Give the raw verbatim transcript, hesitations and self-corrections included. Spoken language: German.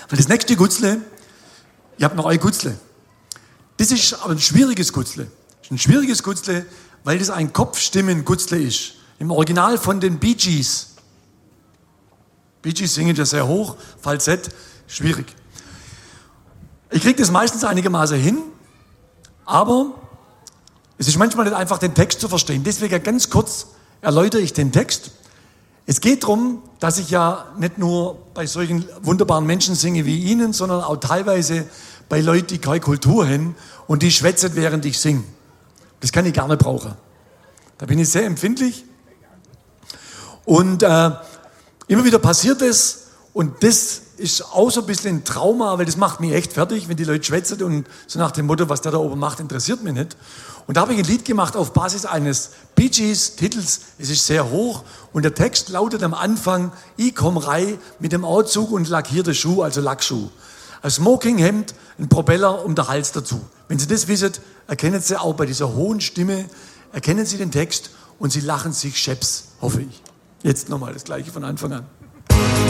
Weil das nächste Gutzle, ich habe noch ein Gutzle. Das ist aber ein schwieriges Gutzle. Das ist ein schwieriges Gutzle, weil das ein Kopfstimmen-Gutzle ist. Im Original von den Bee Gees. Bee Gees singen ja sehr hoch, Falsett, schwierig. Ich kriege das meistens einigermaßen hin, aber es ist manchmal nicht einfach, den Text zu verstehen. Deswegen ganz kurz erläutere ich den Text. Es geht darum, dass ich ja nicht nur bei solchen wunderbaren Menschen singe wie Ihnen, sondern auch teilweise bei Leuten, die keine Kultur haben und die schwätzen, während ich singe. Das kann ich gar nicht brauchen. Da bin ich sehr empfindlich. Und äh, immer wieder passiert es und das ist auch so ein bisschen ein Trauma, weil das macht mich echt fertig, wenn die Leute schwätzen und so nach dem Motto, was der da oben macht, interessiert mich nicht. Und da habe ich ein Lied gemacht auf Basis eines Bee Gees Titels, es ist sehr hoch und der Text lautet am Anfang, ich komm rein mit dem Anzug und lackierte Schuh, also Lackschuh. Ein Smokinghemd, ein Propeller um den Hals dazu. Wenn Sie das wissen, erkennen Sie auch bei dieser hohen Stimme, erkennen Sie den Text und Sie lachen sich scheps, hoffe ich. Jetzt nochmal das Gleiche von Anfang an.